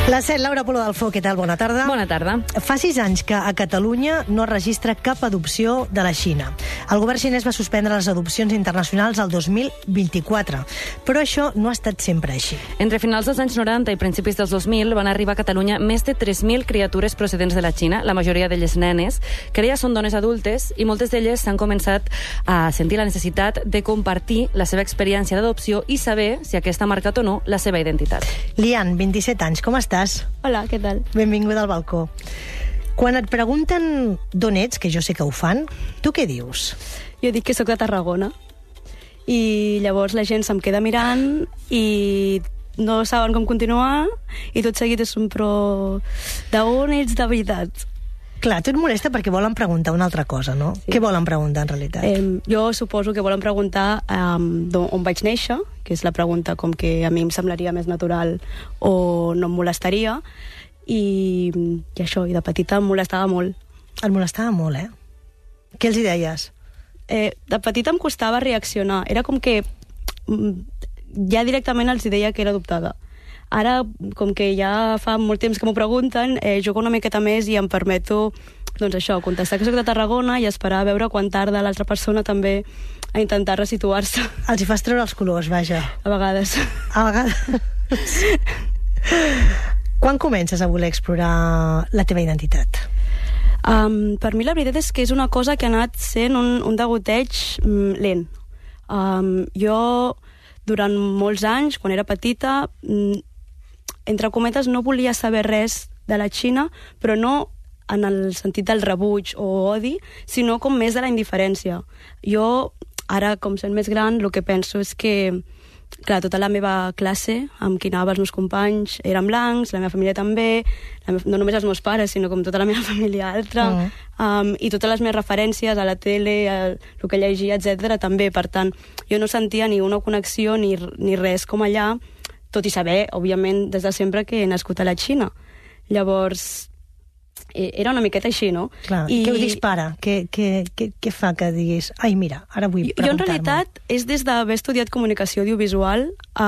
La 7, Laura Polo del Fo, què tal? Bona tarda. Bona tarda. Fa 6 anys que a Catalunya no es registra cap adopció de la Xina. El govern xinès va suspendre les adopcions internacionals al 2024, però això no ha estat sempre així. Entre finals dels anys 90 i principis dels 2000 van arribar a Catalunya més de 3.000 criatures procedents de la Xina, la majoria d'elles nenes, que ara ja són dones adultes i moltes d'elles s'han començat a sentir la necessitat de compartir la seva experiència d'adopció i saber si aquesta ha marcat o no la seva identitat. Lian, 27 anys, com estàs? Hola, què tal? Benvinguda al balcó. Quan et pregunten d'on ets, que jo sé que ho fan, tu què dius? Jo dic que sóc de Tarragona i llavors la gent se'm queda mirant i no saben com continuar i tot seguit és un però d'on ets de veritat? Clar, tu et molesta perquè volen preguntar una altra cosa, no? Sí. Què volen preguntar, en realitat? Jo suposo que volen preguntar on vaig néixer, que és la pregunta com que a mi em semblaria més natural o no em molestaria, i això, i de petita em molestava molt. Et molestava molt, Què els hi deies? De petita em costava reaccionar. Era com que ja directament els deia que era adoptada. Ara, com que ja fa molt temps que m'ho pregunten, jugo una miqueta més i em permeto, doncs això, contestar que soc de Tarragona i esperar a veure quan tarda l'altra persona també a intentar resituar-se. Els hi fas treure els colors, vaja. A vegades. A vegades. Quan comences a voler explorar la teva identitat? Per mi la veritat és que és una cosa que ha anat sent un degoteig lent. Jo, durant molts anys, quan era petita, entre cometes, no volia saber res de la Xina, però no en el sentit del rebuig o odi, sinó com més de la indiferència. Jo, ara, com sent més gran, el que penso és que, clar, tota la meva classe, amb qui anava els meus companys, eren blancs, la meva família també, no només els meus pares, sinó com tota la meva família altra, i totes les meves referències a la tele, el que llegia, etc. també. Per tant, jo no sentia ni una connexió ni res com allà, tot i saber, òbviament, des de sempre que he nascut a la Xina. Llavors, era una miqueta així, no? Clar, i què ho dispara? Què fa que diguis, ai, mira, ara vull preguntar-me? Jo, en realitat, és des d'haver estudiat comunicació audiovisual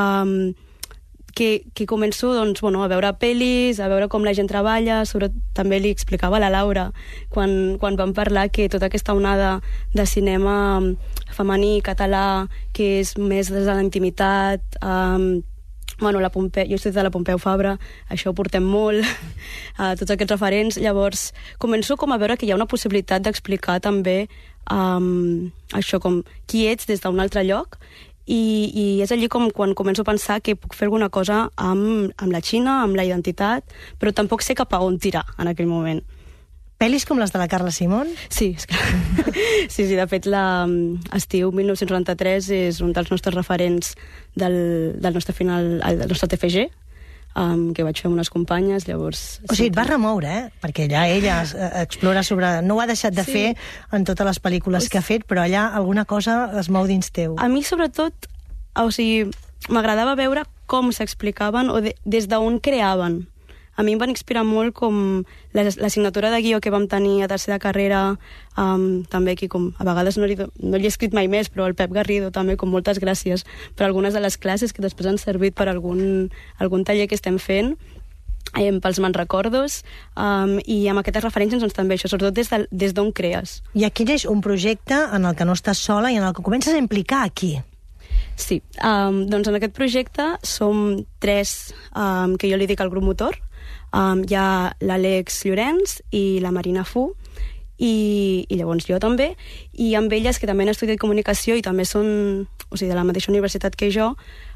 que començo, doncs, a veure pel·lis, a veure com la gent treballa, també li explicava a la Laura, quan vam parlar que tota aquesta onada de cinema femení, català, que és més des de la intimitat, jo he estudiat a la Pompeu Fabra, això ho portem molt, tots aquests referents. Llavors, començo com a veure que hi ha una possibilitat d'explicar també això, com qui ets des d'un altre lloc, i és allí com quan començo a pensar que puc fer alguna cosa amb la Xina, amb la identitat, però tampoc sé cap a on tirar en aquell moment. Pel·lis com les de la Carla Simón? Sí, és clar. Sí, de fet, l'estiu 1993 és un dels nostres referents del nostre TFG, que vaig fer amb unes companyes, llavors... O sigui, et vas remoure, perquè allà ella explora sobre... No ho ha deixat de fer en totes les pel·lícules que ha fet, però allà alguna cosa es mou dins teu. A mi, sobretot, m'agradava veure com s'explicaven o des d'on creaven. A mi em van inspirar molt com l'assignatura de guió que vam tenir a tercera carrera, també aquí, com a vegades no l'he escrit mai més, però el Pep Garrido també, com moltes gràcies per algunes de les classes que després han servit per algun taller que estem fent, pels manrecordos, i amb aquestes referències doncs, també això, sobretot des d'on crees. I aquí neix un projecte en el que no estàs sola i en el que comences a implicar aquí. Sí, doncs en aquest projecte som 3, que jo li dic el grup motor. Hi ha l'Àlex Llorenç i la Marina Fu, i llavors jo també, i amb elles, que també han estudiat comunicació i també són de la mateixa universitat que jo,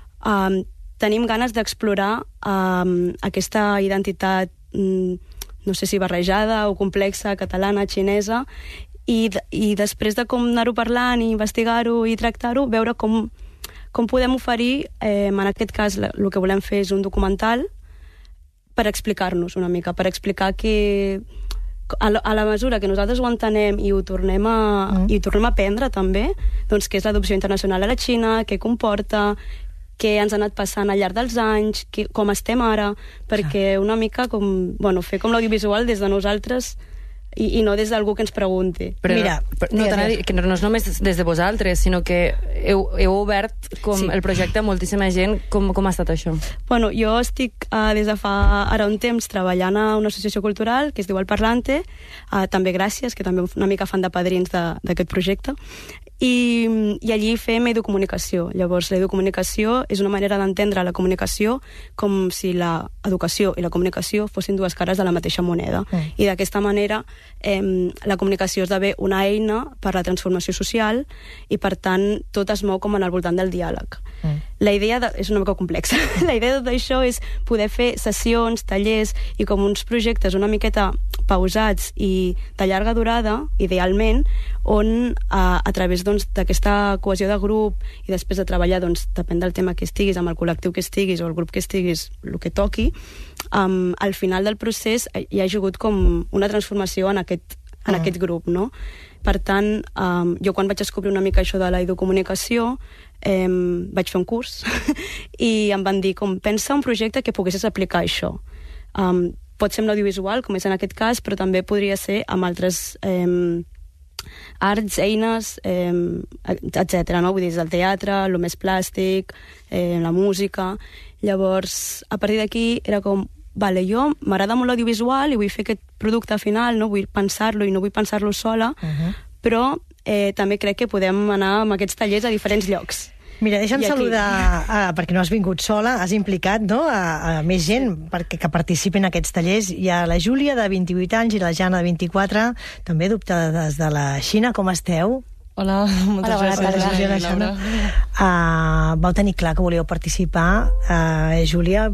tenim ganes d'explorar aquesta identitat, no sé si barrejada o complexa, catalana, xinesa, i després de com anar-ho parlant i investigar-ho i tractar-ho, veure com podem oferir, en aquest cas el que volem fer és un documental per explicar-nos una mica, per explicar que a la mesura que nosaltres ho entenem i ho tornem a aprendre també, doncs què és l'adopció internacional a la Xina, què comporta, què ens ha anat passant al llarg dels anys, com estem ara, perquè una mica fer com l'audiovisual des de nosaltres i no des d'algú que ens pregunti. Però Mira, que no és només des de vosaltres, sinó que heu obert el projecte a moltíssima gent. Com ha estat això? Bueno, jo estic des de fa ara un temps treballant a una associació cultural que es diu El Parlante, també gràcies, que també una mica fan de padrins d'aquest projecte, i allí fem educomunicació. Llavors, l'educomunicació és una manera d'entendre la comunicació com si l'educació i la comunicació fossin dues cares de la mateixa moneda. I d'aquesta manera la comunicació esdevé una eina per la transformació social i, per tant, tot es mou com en al voltant del diàleg. La idea és una mica complexa. La idea de tot això és poder fer sessions, tallers i com uns projectes una miqueta pausats i de llarga durada, idealment, on a través d'aquesta cohesió de grup i després de treballar, depèn del tema que estiguis, amb el col·lectiu que estiguis o el grup que estiguis, el que toqui, al final del procés hi ha hagut com una transformació en aquest grup, no? Per tant, jo quan vaig descobrir una mica això de la educomunicació, vaig fer un curs i em van dir, pensa un projecte que poguessis aplicar això. Pot ser amb l'audiovisual, com és en aquest cas, però també podria ser amb altres arts, eines, etc. No? Vull dir, el teatre, el més plàstic, la música. Llavors, a partir d'aquí era com, vale, jo m'agrada molt l'audiovisual i vull fer aquest producte final, no vull pensar-lo i no vull pensar-lo sola, però també crec que podem anar amb aquests tallers a diferents llocs. Mira, deixa'm saludar, perquè no has vingut sola, has implicat a més gent que participin en aquests tallers. Hi ha la Júlia, de 28 anys, i la Jana, de 24, també adoptades de la Xina. Com esteu? Hola, moltes gràcies. Vau tenir clar que volíeu participar, Júlia,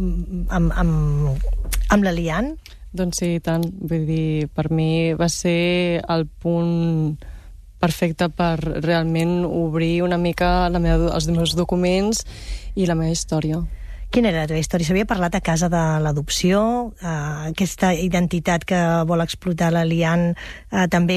amb l'Elian? Doncs sí, tant. Vull dir, per mi va ser el punt perfecte per realment obrir una mica els meus documents i la meva història. Quina era la teva història? S'havia parlat a casa de l'adopció, aquesta identitat que vol explotar l'Elian, també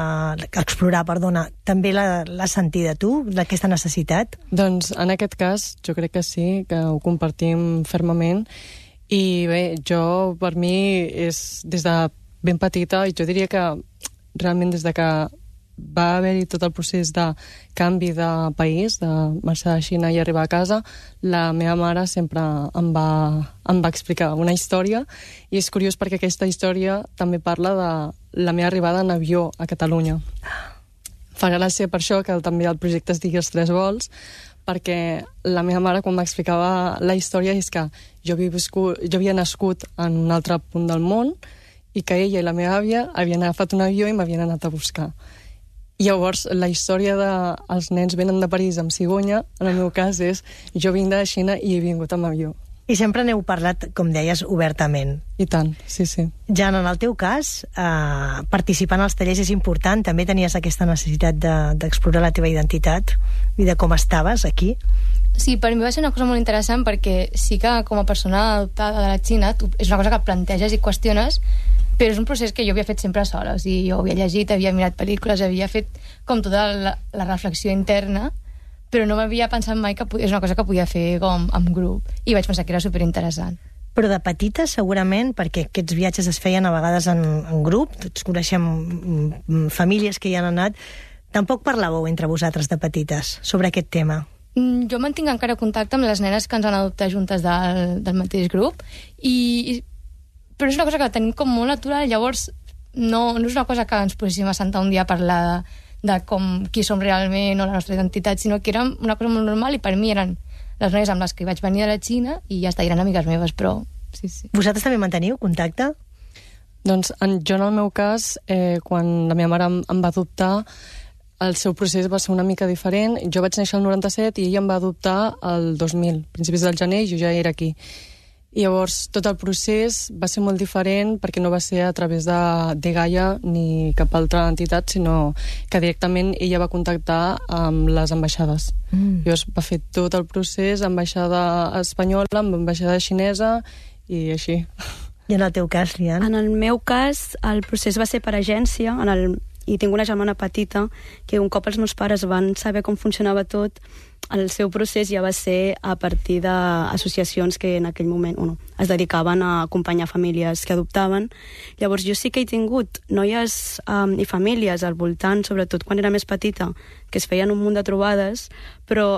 també l'ha sentida tu, d'aquesta necessitat? Doncs en aquest cas jo crec que sí, que ho compartim fermament, i bé, per mi és des de ben petita, i jo diria que realment des de que va haver-hi tot el procés de canvi de país, de marxar de Xina i arribar a casa, la meva mare sempre em va explicar una història, i és curiós perquè aquesta història també parla de la meva arribada en avió a Catalunya. Fa gràcia per això que també el projecte es digui Els Tres Vols, perquè la meva mare, quan m'explicava la història, és que jo havia nascut en un altre punt del món i que ella i la meva àvia havien agafat un avió i m'havien anat a buscar. Llavors, la història de els nens venen de París amb cigonya, en el meu cas és jo vinc de Xina i he vingut amb avió. I sempre n'heu parlat, com deies, obertament. I tant, sí, sí. Jan, en el teu cas, participar en els tallers és important. També tenies aquesta necessitat d'explorar la teva identitat i de com estaves aquí. Sí, per mi va ser una cosa molt interessant perquè sí que com a persona adoptada de la Xina és una cosa que planteges i qüestiones, però és un procés que jo havia fet sempre sola. O sigui, jo havia llegit, havia mirat pel·lícules, havia fet com tota la reflexió interna, però no m'havia pensat mai que és una cosa que podia fer com amb grup, i vaig pensar que era superinteressant. Però de petita, segurament, perquè aquests viatges es feien a vegades en grup, tots coneixem famílies que hi han anat, tampoc parlàveu entre vosaltres de petites sobre aquest tema? Jo mantinc encara contacte amb les nenes que ens han adoptat juntes del mateix grup, però és una cosa que tenim com molt natural, llavors no és una cosa que ens poséssim a sentar un dia a parlar de qui som realment o la nostra identitat, sinó que era una cosa molt normal, i per mi eren les noies amb les que vaig venir a la Xina i ja està, eren amigues meves, però sí. Vosaltres també manteniu contacte? Doncs jo en el meu cas, quan la meva mare em va adoptar, el seu procés va ser una mica diferent. Jo vaig néixer el 97 i ella em va adoptar el 2000, principis del gener, i jo ja era aquí. I llavors tot el procés va ser molt diferent perquè no va ser a través de Gaia ni cap altra entitat, sinó que directament ella va contactar amb les ambaixades. Llavors va fer tot el procés, ambaixada espanyola, amb ambaixada xinesa i així. I en el teu cas, Lian? En el meu cas, el procés va ser per agència, i tinc una germana petita que un cop els meus pares van saber com funcionava tot, el seu procés ja va ser a partir d'associacions que en aquell moment es dedicaven a acompanyar famílies que adoptaven. Llavors jo sí que he tingut noies i famílies al voltant, sobretot quan era més petita, que es feien un munt de trobades, però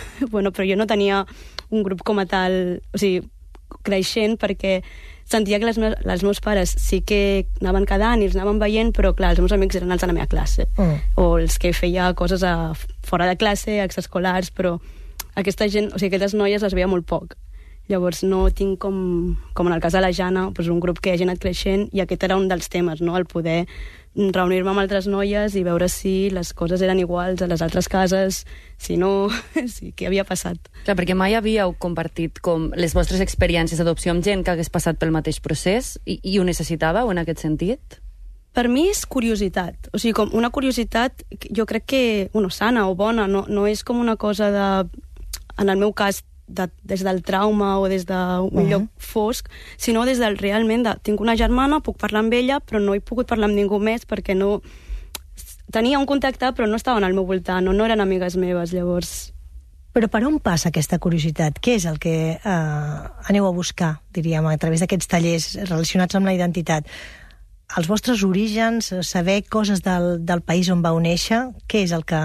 jo no tenia un grup com a tal, o sigui, creixent, perquè sentia que els meus pares sí que anaven cada any i els anaven veient, però clar, els meus amics eren els de la meva classe, o els que feia coses fora de classe, extraescolars, però aquesta gent, o sigui, aquelles noies les veia molt poc. Llavors no tinc com en el cas de la Jana, doncs un grup que hagi anat creixent, i aquest era un dels temes, no? El poder reunir-me amb altres noies i veure si les coses eren iguals a les altres cases, si no, què havia passat. Clar, perquè mai havíeu compartit com les vostres experiències d'adopció amb gent que hagués passat pel mateix procés i ho necessitàveu en aquest sentit? Per mi és curiositat, o sigui, com una curiositat, jo crec que, sana o bona, no és com una cosa de, en el meu cas, des del trauma o des d'un lloc fosc, sinó des del realment tinc una germana, puc parlar amb ella, però no he pogut parlar amb ningú més perquè no... Tenia un contacte, però no estaven al meu voltant, no eren amigues meves, llavors... Però per on passa aquesta curiositat? Què és el que aneu a buscar, diríem, a través d'aquests tallers relacionats amb la identitat? Els vostres orígens, saber coses del país on vau néixer, què és el que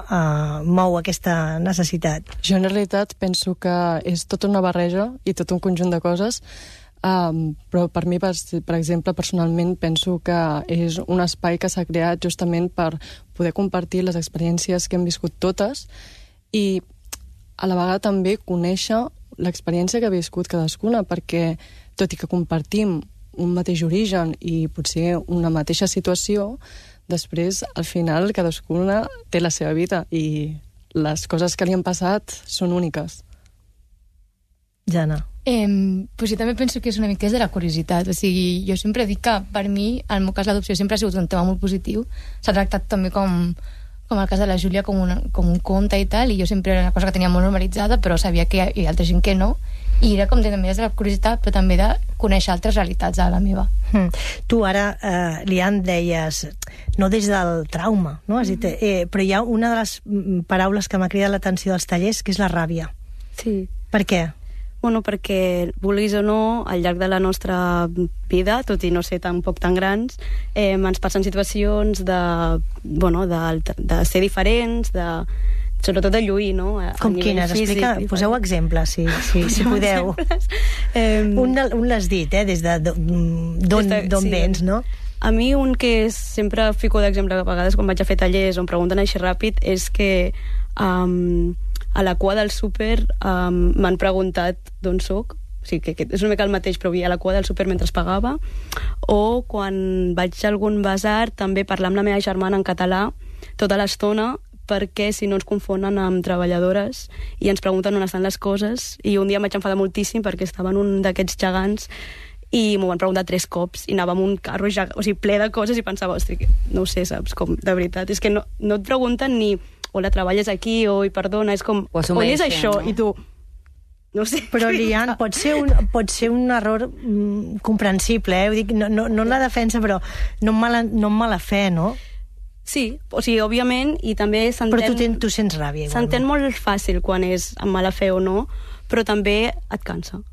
mou aquesta necessitat? Jo en realitat penso que és tota una barreja i tot un conjunt de coses, però per mi, per exemple, personalment penso que és un espai que s'ha creat justament per poder compartir les experiències que hem viscut totes i a la vegada també conèixer l'experiència que ha viscut cadascuna, perquè tot i que compartim un mateix origen i potser una mateixa situació, després, al final, cadascuna té la seva vida i les coses que li han passat són úniques. Jana. Pues jo també penso que és una mica de la curiositat. O sigui, jo sempre dic que per mi, en el meu cas, l'adopció sempre ha sigut un tema molt positiu. S'ha tractat també com el cas de la Júlia, com un conte i tal, i jo sempre era una cosa que tenia molt normalitzada, però sabia que hi havia altra gent que no, i era com també des de la curiositat, però també de conèixer altres realitats a la meva. Tu ara, Lian, deies, no des del trauma, no? Has dit, però hi ha una de les paraules que m'ha cridat l'atenció dels tallers, que és la ràbia. Sí. Per què? Perquè, vulguis o no, al llarg de la nostra vida, tot i no ser tampoc tan grans, ens passen situacions de ser diferents, sobretot de lluir, no? Com quines? Explica, poseu exemples, si podeu. Un l'has dit, des d'on vens, no? A mi un que sempre fico d'exemple a vegades quan vaig a fer tallers on pregunten així ràpid és que a la cua del súper m'han preguntat d'on soc, o sigui, que és una mica el mateix, però a la cua del súper mentre pagava, o quan vaig a algun basar també parlar amb la meva germana en català tota l'estona, perquè si no ens confonen amb treballadores i ens pregunten on estan les coses, i un dia em vaig enfadar moltíssim perquè estava en un d'aquests gegants i m'ho van preguntar 3 cops i anava amb un carro ple de coses i pensava, ostres, no ho sé, saps, com de veritat, és que no et pregunten ni hola, treballes aquí, o perdona, és com, on és això? No? I tu, no sé. Però, Lian, pot ser un error comprensible, Ho dic, no en la defensa, però no amb mala fe, no? Sí, o sigui, òbviament, i també s'entén... Però tu sents ràbia, igualment. S'entén molt fàcil quan és amb mala fe o no, però també et cansa.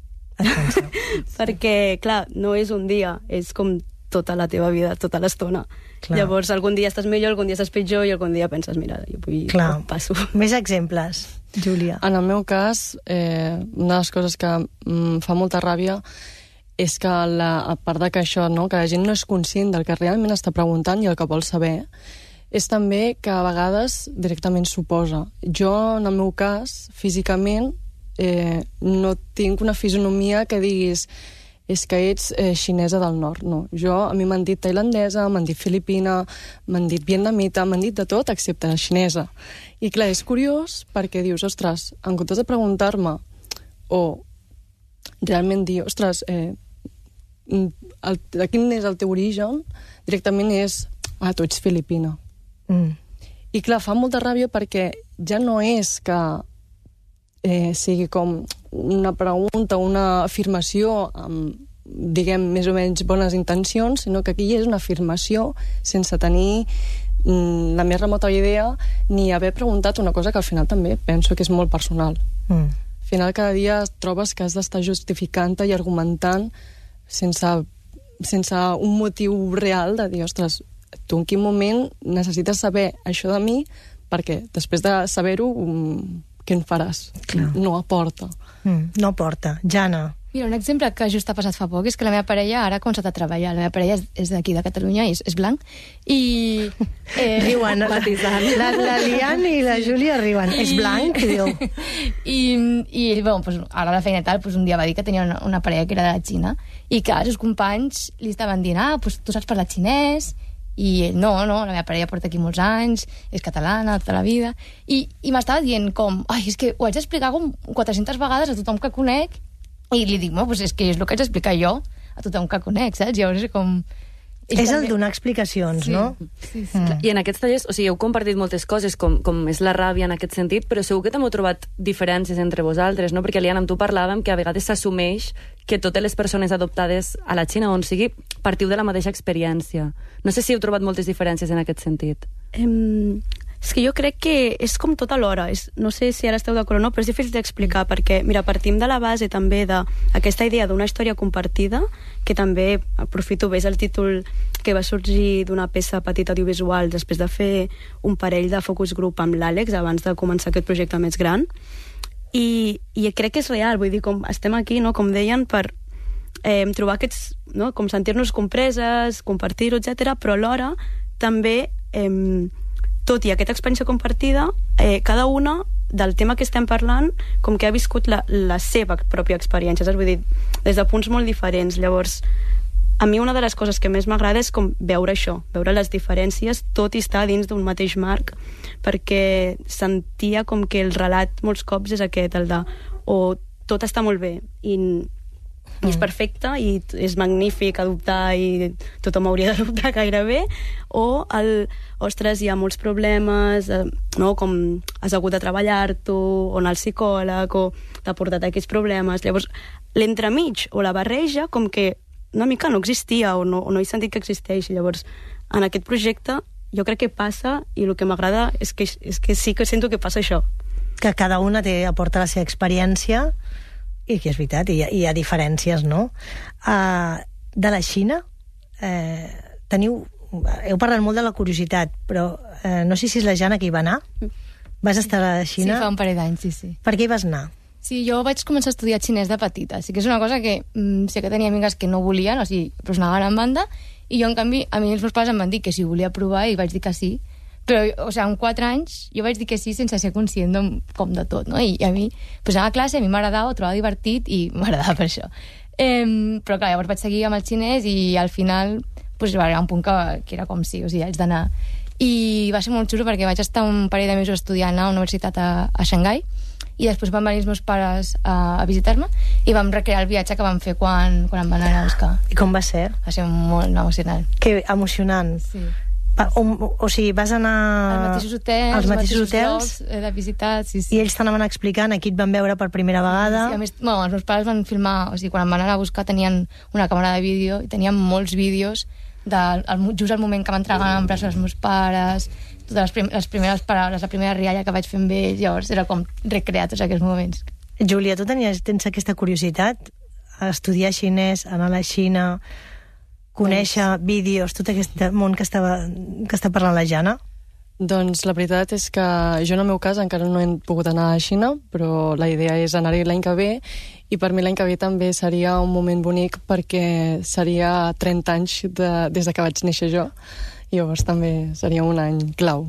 Perquè, clar, no és un dia, és com tota la teva vida, tota l'estona. Llavors, algun dia estàs millor, algun dia estàs pitjor, i algun dia penses, mira, jo passo. Més exemples, Júlia. En el meu cas, una de les coses que em fa molta ràbia és que, a part de que això, que la gent no és conscient del que realment està preguntant i el que vol saber, és també que a vegades directament s'oposa. Jo, en el meu cas, físicament, no tinc una fisonomia que diguis és que ets xinesa del nord, no. A mi m'han dit tailandesa, m'han dit filipina, m'han dit vietnamita, m'han dit de tot excepte xinesa. I clar, és curiós perquè dius, ostres, en comptes de preguntar-me o realment dir, ostres, quin és el teu origen, directament és, tu ets filipina. I clar, fa molta ràbia perquè ja no és que sigui com una pregunta, una afirmació amb, diguem, més o menys bones intencions, sinó que aquí és una afirmació sense tenir la més remota idea ni haver preguntat una cosa que al final també penso que és molt personal. Al final cada dia trobes que has d'estar justificant-te i argumentant sense un motiu real de dir, ostres, tu en quin moment necessites saber això de mi perquè després de saber-ho, què en faràs? Clar. No aporta. No aporta. Jana. Mira, un exemple que just ha passat fa poc és que la meva parella ara ha començat a treballar. La meva parella és d'aquí, de Catalunya, és blanc. I... riuen. La Lian i la Júlia riuen. És blanc, diu. I bueno, pues, ara a la feina i tal, pues, un dia va dir que tenia una parella que era de la Xina i que els seus companys li estaven dient pues, tu saps parlar xinès? I ell, no, la meva parella porta aquí molts anys, és catalana tota la vida. I m'estava dient com, és que ho haig d'explicar com 400 vegades a tothom que conec. I li dic, pues és que és el que haig d'explicar jo a tothom que conec, saps? Llavors és com... És el donar explicacions, sí, no? Sí. I en aquests tallers, o sigui, heu compartit moltes coses, com és la ràbia en aquest sentit, però segur que també heu trobat diferències entre vosaltres, no? Perquè, Liana, amb tu parlàvem que a vegades s'assumeix que totes les persones adoptades a la Xina, on sigui, partiu de la mateixa experiència. No sé si heu trobat moltes diferències en aquest sentit. És que jo crec que és com tot alhora. No sé si ara esteu d'acord o no, però és difícil d'explicar, perquè, mira, partim de la base també d'aquesta idea d'una història compartida, que també, aprofito, és el títol que va sorgir d'una peça petita audiovisual després de fer un parell de focus group amb l'Àlex abans de començar aquest projecte més gran. I crec que és real, vull dir, com estem aquí, no? Com deien, per trobar aquests, no? Com sentir-nos compreses, compartir-ho, etc. Però alhora també... tot i aquesta experiència compartida, cada una del tema que estem parlant com que ha viscut la seva pròpia experiència, saps? Vull dir, des de punts molt diferents. Llavors, a mi una de les coses que més m'agrada és com veure això, veure les diferències, tot i estar dins d'un mateix marc, perquè sentia com que el relat molts cops és aquest, el de o tot està molt bé i és perfecte i és magnífic adoptar i tothom hauria d'adoptar gairebé, o ostres, hi ha molts problemes, no? Com has hagut de treballar-t'ho, o anar al psicòleg, o t'ha portat aquests problemes. Llavors, l'entremig o la barreja com que una mica no existia o no he sentit que existeix. Llavors, en aquest projecte jo crec que passa, i el que m'agrada és que sí que sento que passa això. Que cada una aporta la seva experiència. I que és veritat, hi ha diferències, no? De la Xina, heu parlat molt de la curiositat, però no sé si és la Jana que hi va anar. Vas estar a la Xina? Sí, fa un parell d'anys, sí. Per què hi vas anar? Sí, jo vaig començar a estudiar xinès de petita. Sí que és una cosa que sé que tenia amigues que no volien, o sigui, però es negaven en banda, i jo, en canvi, a mi els meus pares em van dir que si volia provar, i vaig dir que sí. Però, o sigui, amb 4 anys jo vaig dir que sí sense ser conscient com de tot, no? I a mi, pues anava a classe, a mi m'agradava, ho trobava divertit i m'agradava per això. Però clar, llavors vaig seguir amb el xinès i al final pues, va arribar un punt que era com sí, o sigui, haig d'anar. I va ser molt xulo perquè vaig estar un parell de mesos estudiant a una universitat a Xangai i després van venir els meus pares a visitar-me i vam recrear el viatge que vam fer quan em van anar a buscar. I com va ser? Va ser molt emocionant. Que emocionant. Sí. O sigui, vas anar... Als mateixos hotels de visitar, sí. I ells t'anaven explicant, aquí et van veure per primera vegada. Sí, a més, els meus pares van filmar, o sigui, quan em van anar a buscar tenien una càmera de vídeo i tenien molts vídeos just al moment que m'entregaven en braços els meus pares, totes les primeres paraules, la primera rialla que vaig fer amb ells, llavors era com recrear tots aquests moments. Júlia, tu tens aquesta curiositat? A estudiar xinès, anar a la Xina... conèixer vídeos, tot aquest món que està parlant la Jana? Doncs la veritat és que jo en el meu cas encara no he pogut anar a la Xina, però la idea és anar-hi l'any que ve, i per mi l'any que ve també seria un moment bonic perquè seria 30 anys des que vaig néixer jo, i llavors també seria un any clau.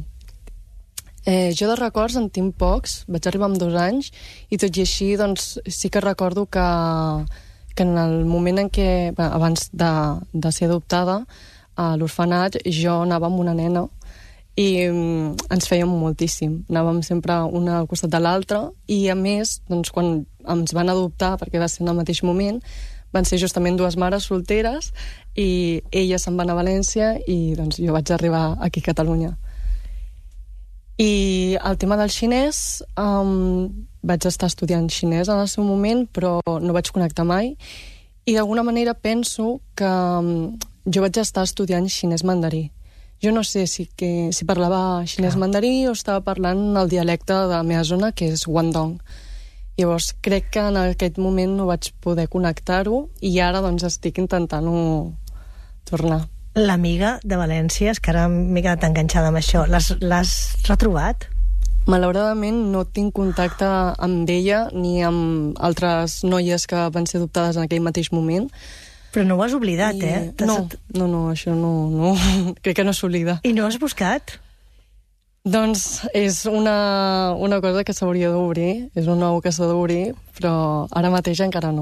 Jo de records en tinc pocs, vaig arribar amb 2 anys, i tot i així doncs, sí que recordo que en el moment en què, abans de ser adoptada, a l'orfenat, jo anava amb una nena i ens fèiem moltíssim. Anàvem sempre una al costat de l'altra i, a més, doncs, quan ens van adoptar, perquè va ser en el mateix moment, van ser justament 2 mares solteres i ella se'n va anar a València i doncs, jo vaig arribar aquí a Catalunya. I el tema del xinès, vaig estar estudiant xinès en el seu moment, però no vaig connectar mai. I d'alguna manera penso que jo vaig estar estudiant xinès mandarí. jo no sé si parlava xinès mandarí o estava parlant el dialecte de la meva zona, que és Guangdong. Llavors, crec que en aquest moment no vaig poder connectar-ho i ara doncs estic intentant-ho tornar. L'amiga de València, és que ara m'he quedat enganxada amb això. L'has retrobat? Malauradament no tinc contacte amb ella ni amb altres noies que van ser adoptades en aquell mateix moment. Però no ho has oblidat, No, això no. Crec que no s'oblida. I no has buscat? Doncs és una cosa que s'hauria d'obrir, és un nou que s'ha d'obrir, però ara mateix encara no.